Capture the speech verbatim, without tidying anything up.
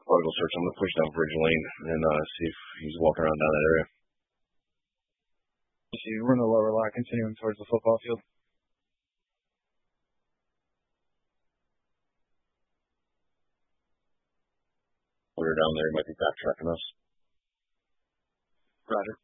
I'll go search. I'm gonna push down Bridge Lane and uh, see if he's walking around down that area. So we're in the lower lot, continuing towards the football field. We're down there. He might be backtracking us. Roger.